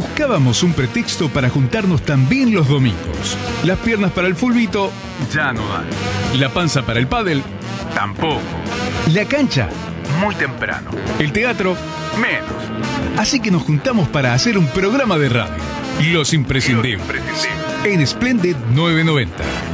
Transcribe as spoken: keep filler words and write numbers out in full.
Buscábamos un pretexto para juntarnos también los domingos. Las piernas para el fulbito ya no dan. La panza para el pádel tampoco. La cancha muy temprano. El teatro menos. Así que nos juntamos para hacer un programa de radio. Los imprescindibles. En Splendid novecientos noventa.